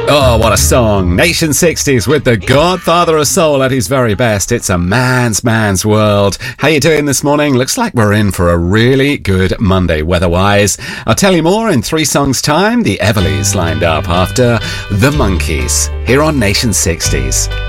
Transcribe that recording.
Oh, what a song. Nation 60s with the Godfather of Soul at his very best. It's a man's world. How you doing this morning? Looks like we're in for a really good Monday weather-wise. I'll tell you more in 3 songs' time. The Everlys lined up after The Monkees here on Nation 60s.